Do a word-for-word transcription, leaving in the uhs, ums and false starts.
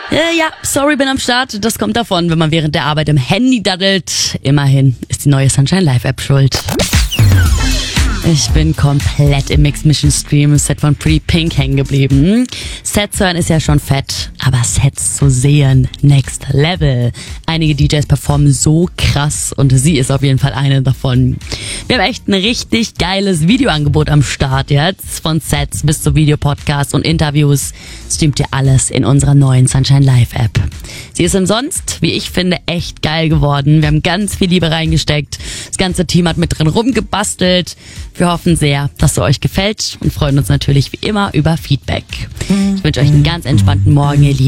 Äh, ja, sorry, bin am Start. Das kommt davon, wenn man während der Arbeit im Handy daddelt. Immerhin ist die neue Sunshine Live App schuld. Ich bin komplett im Mixed Mission Stream Set von Pretty Pink hängen geblieben. Sets hören ist ja schon fett, aber Sets zu sehen, next level. Einige D Js performen so krass und sie ist auf jeden Fall eine davon. Wir haben echt ein richtig geiles Videoangebot am Start jetzt. Von Sets bis zu Videopodcasts und Interviews streamt ihr alles in unserer neuen Sunshine Live App. Sie ist umsonst, wie ich finde, echt geil geworden. Wir haben ganz viel Liebe reingesteckt. Das ganze Team hat mit drin rumgebastelt. Wir hoffen sehr, dass es euch gefällt und freuen uns natürlich wie immer über Feedback. Ich wünsche euch einen ganz entspannten Morgen, ihr Lieben.